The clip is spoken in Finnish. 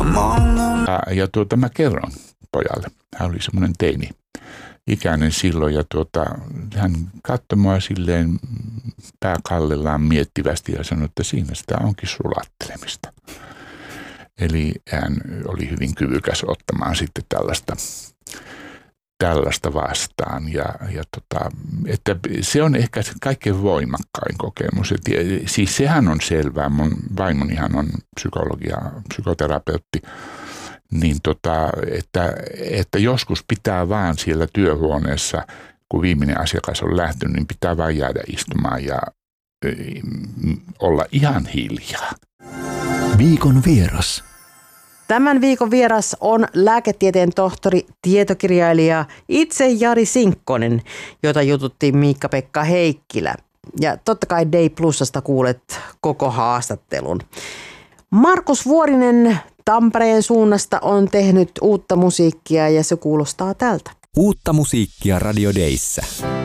Mä kerron pojalle. Hän oli semmoinen teini-ikäinen silloin ja hän katsoi mua silleen pääkallellaan miettivästi ja sanoi, että siinä sitä onkin sulattelemista. Eli hän oli hyvin kyvykäs ottamaan sitten tällaista vastaan. Että se on ehkä se kaikkein voimakkain kokemus. Siis sehän on selvää. Mun vaimonihan on psykoterapeutti. Niin että joskus pitää vaan siellä työhuoneessa, kun viimeinen asiakas on lähtenyt, niin pitää vaan jäädä istumaan ja olla ihan hiljaa. Viikon vieras. Tämän viikon vieras on lääketieteen tohtori, tietokirjailija itse Jari Sinkkonen, jota jututtiin Miikka-Pekka Heikkilä. Ja totta kai Day Plusasta kuulet koko haastattelun. Markus Vuorinen Tampereen suunnasta on tehnyt uutta musiikkia ja se kuulostaa tältä. Uutta musiikkia Radio Dayssä.